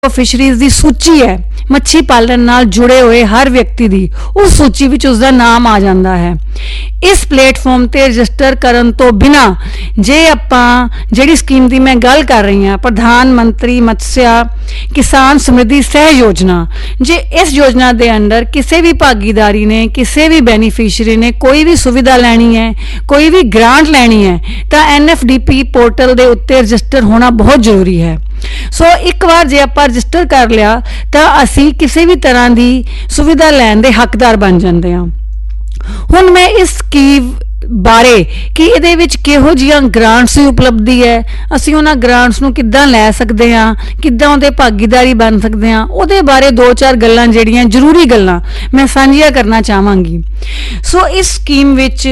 ਫਿਸ਼ਰੀਜ਼ ਦੀ ਸੂਚੀ ਹੈ ਮੱਛੀ ਪਾਲਣ ਨਾਲ ਜੁੜੇ ਹੋਏ ਹਰ ਵਿਅਕਤੀ ਦੀ ਉਸ ਸੂਚੀ ਵਿੱਚ ਉਸ ਦਾ ਨਾਮ ਆ ਜਾਂਦਾ ਹੈ। ਇਸ ਪਲੇਟਫਾਰਮ ਤੇ ਰਜਿਸਟਰ ਕਰਨ ਤੋਂ ਬਿਨਾ ਜੇ ਆਪਾਂ ਜਿਹੜੀ ਸਕੀਮ ਦੀ ਮੈਂ ਗੱਲ ਕਰ ਰਹੀ ਹਾਂ ਪ੍ਰਧਾਨ ਮੰਤਰੀ ਮਤਸਿਆ ਕਿਸਾਨ ਸਮਰਿੱਧੀ ਸਹਿ ਯੋਜਨਾ, ਜੇ ਇਸ ਯੋਜਨਾ ਦੇ ਅੰਡਰ ਕਿਸੇ ਵੀ ਭਾਗੀਦਾਰੀ ਨੇ ਕਿਸੇ ਵੀ ਬੈਨੀਫੀਸ਼ਰੀ ਨੇ ਕੋਈ ਵੀ ਸੁਵਿਧਾ ਲੈਣੀ ਹੈ ਕੋਈ ਵੀ ਗ੍ਰਾਂਟ ਲੈਣੀ ਹੈ ਤਾਂ NFDP ਪੋਰਟਲ ਦੇ ਉੱਤੇ ਰਜਿਸਟਰ ਹੋਣਾ ਬਹੁਤ ਜ਼ਰੂਰੀ ਹੈ। ਸੋ ਇੱਕ ਵਾਰ ਜੇ ਆਪਾਂ ਰਜਿਸਟਰ ਕਰ ਲਿਆ ਤਾਂ ਅਸੀਂ ਕਿਸੇ ਵੀ ਤਰ੍ਹਾਂ ਦੀ ਸੁਵਿਧਾ ਲੈਣ ਦੇ ਹੱਕਦਾਰ ਬਣ ਜਾਂਦੇ ਹਾਂ। ਹੁਣ ਮੈਂ ਇਸ ਸਕੀਮ ਬਾਰੇ ਕਿ ਇਹਦੇ ਵਿੱਚ ਕਿਹੋ ਜਿਹੀਆਂ ਗ੍ਰਾਂਟਸ ਦੀ ਉਪਲਬਧੀ ਹੈ, ਅਸੀਂ ਉਹਨਾਂ ਗ੍ਰਾਂਟਸ ਨੂੰ ਕਿੱਦਾਂ ਲੈ ਸਕਦੇ ਹਾਂ, ਕਿੱਦਾਂ ਉਹਦੇ ਭਾਗੀਦਾਰੀ ਬਣ ਸਕਦੇ ਹਾਂ, ਉਹਦੇ ਬਾਰੇ 2-4 ਗੱਲਾਂ ਜਿਹੜੀਆਂ ਜ਼ਰੂਰੀ ਗੱਲਾਂ ਮੈਂ ਸਾਂਝੀਆਂ ਕਰਨਾ ਚਾਹਾਂਗੀ। ਸੋ ਇਸ ਸਕੀਮ ਵਿੱਚ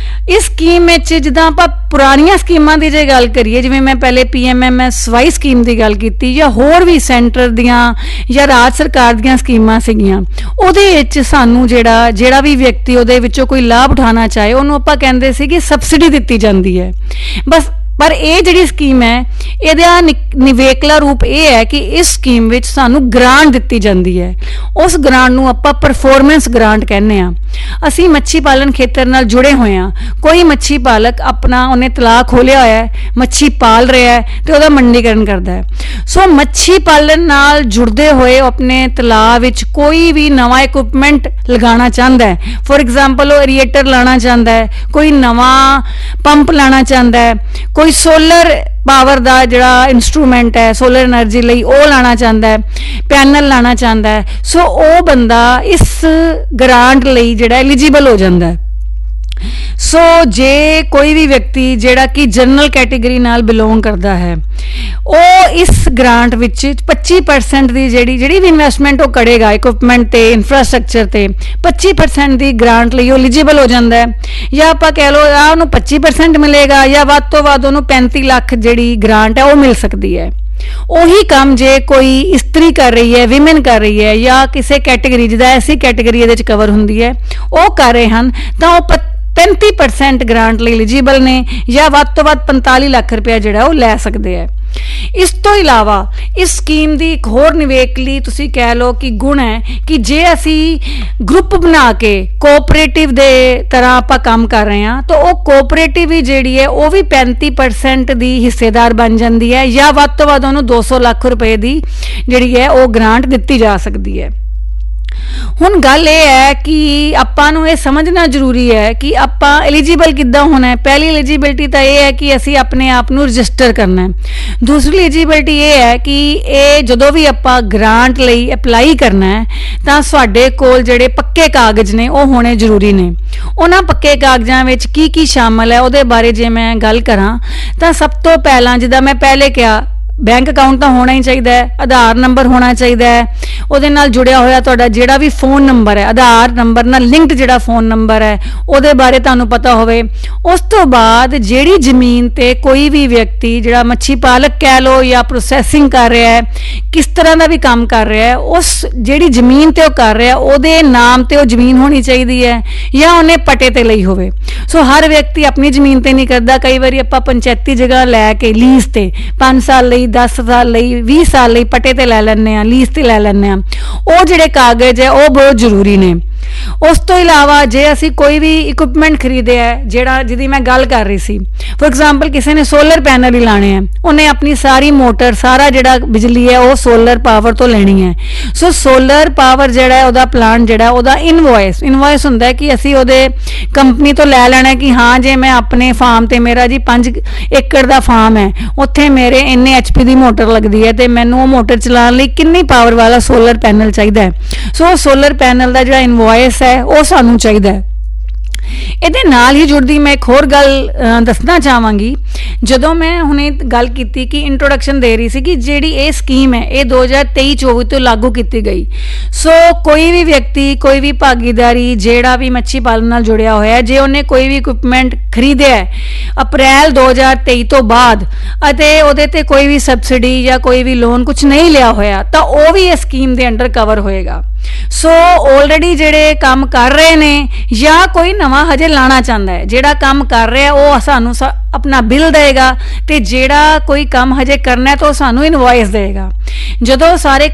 ਜਿੱਦਾਂ ਆਪਾਂ ਪੁਰਾਣੀਆਂ ਸਕੀਮਾਂ ਦੀ ਜੇ ਗੱਲ ਕਰੀਏ, ਜਿਵੇਂ ਮੈਂ ਪਹਿਲੇ PMMSY ਸਕੀਮ ਦੀ ਗੱਲ ਕੀਤੀ ਜਾਂ ਹੋਰ ਵੀ ਸੈਂਟਰ ਦੀਆਂ ਜਾਂ ਰਾਜ ਸਰਕਾਰ ਦੀਆਂ ਸਕੀਮਾਂ ਸੀਗੀਆਂ, ਉਹਦੇ ਵਿੱਚ ਸਾਨੂੰ ਜਿਹੜਾ ਵੀ ਵਿਅਕਤੀ ਉਹਦੇ ਵਿੱਚੋਂ ਕੋਈ ਲਾਭ ਉਠਾਉਣਾ ਚਾਹੇ ਉਹਨੂੰ ਆਪਾਂ ਕਹਿੰਦੇ ਸੀ ਕਿ ਸਬਸਿਡੀ ਦਿੱਤੀ ਜਾਂਦੀ ਹੈ ਬਸ। ਪਰ ਇਹ ਜਿਹੜੀ ਸਕੀਮ ਹੈ ਇਹਦਾ ਨਿਵੇਕਲਾ ਰੂਪ ਇਹ ਹੈ ਕਿ ਇਸ ਸਕੀਮ ਵਿੱਚ ਸਾਨੂੰ ਗ੍ਰਾਂਟ ਦਿੱਤੀ ਜਾਂਦੀ ਹੈ। ਉਸ ਗ੍ਰਾਂਟ ਨੂੰ ਆਪਾਂ ਪਰਫਾਰਮੈਂਸ ਗ੍ਰਾਂਟ ਕਹਿੰਦੇ ਹਾਂ। ਅਸੀਂ ਮੱਛੀ ਪਾਲਣ ਖੇਤਰ ਨਾਲ ਜੁੜੇ ਹੋਏ ਹਾਂ। ਕੋਈ ਮੱਛੀ ਪਾਲਕ ਉਹਨੇ ਤਲਾਅ ਖੋਲਿਆ ਹੋਇਆ ਹੈ, ਮੱਛੀ ਪਾਲ ਰਿਹਾ ਹੈ ਤੇ ਉਹਦਾ ਮੰਡੀਕਰਨ ਕਰਦਾ ਹੈ। ਸੋ ਮੱਛੀ ਪਾਲਣ ਨਾਲ ਜੁੜਦੇ ਹੋਏ ਆਪਣੇ ਤਲਾਅ ਵਿੱਚ ਕੋਈ ਵੀ ਨਵਾਂ ਇਕੁਇਪਮੈਂਟ ਲਗਾਉਣਾ ਚਾਹੁੰਦਾ ਹੈ, ਫੋਰ ਐਗਜ਼ਾਮਪਲ ਉਹ ਏਰੀਏਟਰ ਲਾਉਣਾ ਚਾਹੁੰਦਾ ਹੈ, ਕੋਈ ਨਵਾਂ ਪੰਪ ਲਾਉਣਾ ਚਾਹੁੰਦਾ ਹੈ, ਕੋਈ ਸੋਲਰ ਪਾਵਰ ਦਾ ਜਿਹੜਾ ਇੰਸਟਰੂਮੈਂਟ ਹੈ ਸੋਲਰ એનર્ਜੀ ਲਈ ਉਹ ਲਾਣਾ ਚਾਹੁੰਦਾ ਹੈ, ਪੈਨਲ ਲਾਣਾ ਚਾਹੁੰਦਾ ਹੈ, ਸੋ ਉਹ ਬੰਦਾ ਇਸ ਗ੍ਰਾਂਟ ਲਈ ਜਿਹੜਾ ਐਲੀਜੀਬਲ ਹੋ ਜਾਂਦਾ ਹੈ। ਸੋ ਜੇ ਕੋਈ ਵੀ ਵਿਅਕਤੀ ਜਿਹੜਾ ਕਿ ਜਨਰਲ ਕੈਟੇਗਰੀ ਨਾਲ ਬਿਲੋਂਗ ਕਰਦਾ ਹੈ ਉਹ ਇਸ ਗ੍ਰਾਂਟ ਵਿੱਚ 25% ਦੀ ਜਿਹੜੀ ਵੀ ਇਨਵੈਸਟਮੈਂਟ ਉਹ ਕਰੇਗਾ ਇਕੁਇਪਮੈਂਟ ਤੇ ਇਨਫਰਾਸਟ੍ਰਕਚਰ ਤੇ 25% ਦੀ ਗ੍ਰਾਂਟ ਲਈ ਉਹ ਐਲੀਜੀਬਲ ਹੋ ਜਾਂਦਾ ਹੈ। ਜਾਂ ਆਪਾਂ ਕਹਿ ਲਓ ਉਹਨੂੰ 25% ਮਿਲੇਗਾ ਜਾਂ ਵੱਧ ਤੋਂ ਵੱਧ ਉਹਨੂੰ 35 ਲੱਖ ਜਿਹੜੀ ਗ੍ਰਾਂਟ ਹੈ ਉਹ ਮਿਲ ਸਕਦੀ ਹੈ। ਉਹੀ ਕੰਮ ਜੇ ਕੋਈ ਇਸਤਰੀ ਕਰ ਰਹੀ ਹੈ, ਵਿਮਨ ਕਰ ਰਹੀ ਹੈ ਜਾਂ ਕਿਸੇ ਕੈਟੇਗਰੀ ਜਿਹਦਾ ਐਸੀ ਕੈਟੇਗਰੀ ਇਹਦੇ 'ਚ ਕਵਰ ਹੁੰਦੀ ਹੈ ਉਹ ਕਰ ਰਹੇ ਹਨ ਤਾਂ ਉਹ 35% ਗ੍ਰਾਂਟ ਲਈ ਐਲੀਜੀਬਲ ਨੇ ਜਾਂ ਵੱਧ ਤੋਂ ਵੱਧ 45 ਲੱਖ ਰੁਪਇਆ ਜਿਹੜਾ ਉਹ ਲੈ ਸਕਦੇ ਹੈ। ਇਸ ਤੋਂ ਇਲਾਵਾ ਇਸ ਸਕੀਮ ਦੀ ਇੱਕ ਹੋਰ ਨਿਵੇਕਲੀ ਤੁਸੀਂ ਕਹਿ ਲਓ ਕਿ ਗੁਣ ਹੈ ਕਿ ਜੇ ਅਸੀਂ ਗਰੁੱਪ ਬਣਾ ਕੇ ਕੋਆਪਰੇਟਿਵ ਦੇ ਤਰ੍ਹਾਂ ਆਪਾਂ ਕੰਮ ਕਰ ਰਹੇ ਹਾਂ ਤਾਂ ਉਹ ਕੋਆਪਰੇਟਿਵ ਹੀ ਜਿਹੜੀ ਹੈ ਉਹ ਵੀ 35% ਦੀ ਹਿੱਸੇਦਾਰ ਬਣ ਜਾਂਦੀ ਹੈ ਜਾਂ ਵੱਧ ਤੋਂ ਵੱਧ ਉਹਨੂੰ 200 ਲੱਖ ਰੁਪਏ ਦੀ ਜਿਹੜੀ ਹੈ ਉਹ ਗ੍ਰਾਂਟ ਦਿੱਤੀ ਜਾ ਸਕਦੀ ਹੈ। ਹੁਣ ਗੱਲ ਇਹ ਹੈ ਕਿ ਆਪਾਂ ਨੂੰ ਇਹ ਸਮਝਣਾ ਜ਼ਰੂਰੀ ਹੈ ਕਿ ਆਪਾਂ ਐਲੀਜੀਬਲ ਕਿੱਦਾਂ ਹੋਣਾ ਹੈ। ਪਹਿਲੀ ਐਲੀਜੀਬਿਲਟੀ ਤਾਂ ਇਹ ਹੈ ਕਿ ਅਸੀਂ ਆਪਣੇ ਆਪ ਨੂੰ ਰਜਿਸਟਰ ਕਰਨਾ ਹੈ। ਦੂਸਰੀ ਐਲੀਜੀਬਿਲਟੀ ਇਹ ਹੈ ਕਿ ਇਹ ਜਦੋਂ ਵੀ ਆਪਾਂ ਗ੍ਰਾਂਟ ਲਈ ਅਪਲਾਈ ਕਰਨਾ ਹੈ ਤਾਂ ਸਾਡੇ ਕੋਲ ਜਿਹੜੇ ਪੱਕੇ ਕਾਗਜ਼ ਨੇ ਉਹ ਹੋਣੇ ਜ਼ਰੂਰੀ ਨੇ। ਉਹਨਾਂ ਪੱਕੇ ਕਾਗਜ਼ਾਂ ਵਿੱਚ ਕੀ ਸ਼ਾਮਲ ਹੈ ਉਹਦੇ ਬਾਰੇ ਜੇ ਮੈਂ ਗੱਲ ਕਰਾਂ ਤਾਂ ਸਭ ਤੋਂ ਪਹਿਲਾਂ ਜਿੱਦਾਂ ਮੈਂ ਪਹਿਲੇ ਕਿਹਾ ਬੈਂਕ ਅਕਾਊਂਟ ਤਾਂ ਹੋਣਾ ਹੀ ਚਾਹੀਦਾ ਹੈ, ਆਧਾਰ ਨੰਬਰ ਹੋਣਾ ਚਾਹੀਦਾ ਹੈ, ਉਹਦੇ ਨਾਲ ਜੁੜਿਆ ਹੋਇਆ ਤੁਹਾਡਾ ਜਿਹੜਾ ਵੀ ਫੋਨ ਨੰਬਰ ਹੈ ਆਧਾਰ ਨੰਬਰ ਨਾਲ ਲਿੰਕਡ ਜਿਹੜਾ ਫੋਨ ਨੰਬਰ ਹੈ ਉਹਦੇ ਬਾਰੇ ਤੁਹਾਨੂੰ ਪਤਾ ਹੋਵੇ। ਉਸ ਤੋਂ ਬਾਅਦ ਜਿਹੜੀ ਜ਼ਮੀਨ ਤੇ ਕੋਈ ਵੀ ਵਿਅਕਤੀ ਜਿਹੜਾ ਮੱਛੀ ਪਾਲਕ ਕਹਿ ਲਓ ਜਾਂ ਪ੍ਰੋਸੈਸਿੰਗ ਕਰ ਰਿਹਾ ਹੈ ਕਿਸ ਤਰ੍ਹਾਂ ਦਾ ਵੀ ਕੰਮ ਕਰ ਰਿਹਾ ਹੈ ਉਸ ਜਿਹੜੀ ਜ਼ਮੀਨ ਤੇ ਉਹ ਕਰ ਰਿਹਾ ਉਹਦੇ ਨਾਮ ਤੇ ਉਹ ਜ਼ਮੀਨ ਹੋਣੀ ਚਾਹੀਦੀ ਹੈ ਜਾਂ ਉਹਨੇ ਪਟੇ ਤੇ ਲਈ ਹੋਵੇ। ਸੋ ਹਰ ਵਿਅਕਤੀ ਆਪਣੀ ਜ਼ਮੀਨ ਤੇ ਨਹੀਂ ਕਰਦਾ, ਕਈ ਵਾਰੀ ਆਪਾਂ ਪੰਚਾਇਤੀ ਜਗ੍ਹਾ ਲੈ ਕੇ ਲੀਜ਼ ਤੇ 5 ਸਾਲ ਲਈ 10 ਸਾਲ ਲਈ 20 ਸਾਲ ਲਈ ਪਟੇ ਤੇ ਲੈ ਲੈਂਦੇ ਹਾਂ, ਲੀਜ਼ ਤੇ ਲੈ ਲੈਂਦੇ ਹਾਂ। ਉਹ ਜਿਹੜੇ ਕਾਗਜ਼ ਹੈ ਉਹ ਬਹੁਤ ਜ਼ਰੂਰੀ ਨੇ। ਉਸ ਤੋਂ ਇਲਾਵਾ ਜੇ ਅਸੀਂ ਕੋਈ ਵੀ ਇਕੁਇਪਮੈਂਟ ਖਰੀਦਿਆ ਹੈ ਜਿਹਦੀ ਮੈਂ ਗੱਲ ਕਰ ਰਹੀ ਸੀ, ਫੋਰ ਐਗਜ਼ਾਮਪਲ ਕਿਸੇ ਨੇ ਸੋਲਰ ਪੈਨਲ ਹੀ ਲਾਣੇ ਹੈ, ਉਹਨੇ ਆਪਣੀ ਸਾਰੀ ਮੋਟਰ ਸਾਰਾ ਜਿਹੜਾ ਬਿਜਲੀ ਹੈ ਉਹ ਸੋਲਰ ਪਾਵਰ ਤੋਂ ਲੈਣੀ ਹੈ। ਸੋ ਸੋਲਰ ਪਾਵਰ ਜਿਹੜਾ ਹੈ ਉਹਦਾ ਪਲਾਂਟ ਜਿਹੜਾ ਉਹਦਾ ਇਨਵੋਇਸ ਹੁੰਦਾ ਹੈ ਕਿ ਅਸੀਂ ਉਹਦੇ ਕੰਪਨੀ ਤੋਂ ਲੈ ਲੈਣਾ ਕਿ ਹਾਂ ਜੇ ਮੈਂ ਆਪਣੇ ਫਾਰਮ ਤੇ ਮੇਰਾ ਜੀ 5 ਏਕੜ ਦਾ ਫਾਰਮ ਹੈ ਉੱਥੇ ਮੇਰੇ ਇੰਨੇ HP ਦੀ ਮੋਟਰ ਲੱਗਦੀ ਹੈ ਤੇ ਮੈਨੂੰ ਉਹ ਮੋਟਰ ਚਲਾਉਣ ਲਈ ਕਿੰਨੀ ਪਾਵਰ ਵਾਲਾ ਸੋਲਰ ਪੈਨਲ ਚਾਹੀਦਾ ਹੈ। ਸੋ ਸੋਲਰ ਪੈਨਲ ਦਾ ਜਿਹੜਾ ਇਨਵੋਇਸ ਹੈ ਉਹ ਸਾਨੂੰ ਚਾਹੀਦਾ ਹੈ। ਇਹਦੇ ਨਾਲ ਹੀ ਜੁੜਦੀ ਮੈਂ ਇੱਕ ਹੋਰ ਗੱਲ ਦੱਸਣਾ ਚਾਹਾਂਗੀ। ਜਦੋਂ ਮੈਂ ਹੁਣੇ ਗੱਲ ਕੀਤੀ ਕਿ ਇੰਟਰੋਡਕਸ਼ਨ ਦੇ ਰਹੀ ਸੀ ਕਿ ਜਿਹੜੀ ਇਹ ਸਕੀਮ ਹੈ ਇਹ 2023-24 ਤੋਂ ਲਾਗੂ ਕੀਤੀ ਗਈ। ਸੋ ਕੋਈ ਵੀ ਵਿਅਕਤੀ ਕੋਈ ਵੀ ਭਾਗੀਦਾਰੀ ਜਿਹੜਾ ਵੀ ਮੱਛੀ ਪਾਲਣ ਨਾਲ ਜੁੜਿਆ ਹੋਇਆ ਜੇ ਉਹਨੇ ਕੋਈ ਵੀ ਇਕੁਇਪਮੈਂਟ ਖਰੀਦਿਆ ਅਪ੍ਰੈਲ 2023 ਤੋਂ ਬਾਅਦ ਅਤੇ ਉਹਦੇ ਤੇ ਕੋਈ ਵੀ ਸਬਸਿਡੀ ਜਾਂ ਕੋਈ ਵੀ ਲੋਨ ਕੁਝ ਨਹੀਂ ਲਿਆ ਹੋਇਆ ਤਾਂ ਉਹ ਵੀ ਇਹ ਸਕੀਮ ਦੇ ਅੰਡਰ ਕਵਰ ਹੋਏਗਾ। ਸੋ ਆਲਰੇਡੀ ਜਿਹੜੇ ਕੰਮ ਕਰ ਰਹੇ ਨੇ ਜਾਂ ਕੋਈ ਨਵਾਂ ਹਜੇ ਲਾਣਾ ਚਾਹੁੰਦਾ ਹੈ, ਜਿਹੜਾ ਕੰਮ ਕਰ ਰਿਹਾ ਉਹ ਸਾਨੂੰ अपना बिल देगा, तो जेड़ा कोई काम हजे करना है तो सानू इनवॉइस देगा। जदों सारे